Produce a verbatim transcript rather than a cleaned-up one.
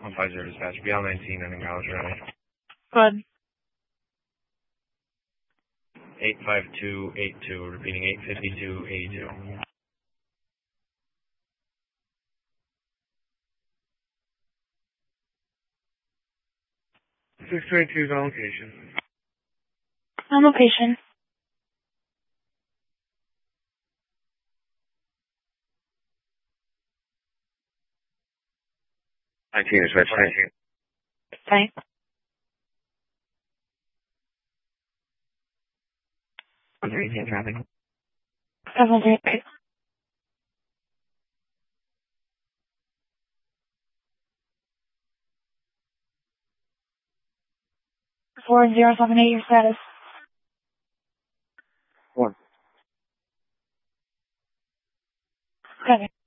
one five zero dispatch, B L nineteen, ending mileage runway. Good. eight five two eight two, repeating eight fifty-two eighty-two. six twenty-two is on location. On location. nineteen is right, nineteen. Thanks. one three eight traffic. seven three eight. four zero seven eight, your status. One. Seven.